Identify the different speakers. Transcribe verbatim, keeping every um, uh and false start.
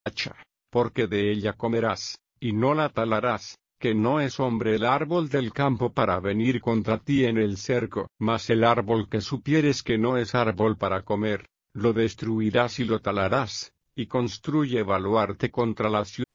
Speaker 1: hacha, porque de ella comerás, y no la talarás, que no es hombre el árbol del campo para venir contra ti en el cerco, mas el árbol que supieres que no es árbol para comer, lo destruirás y lo talarás, y construye baluarte contra la ciudad.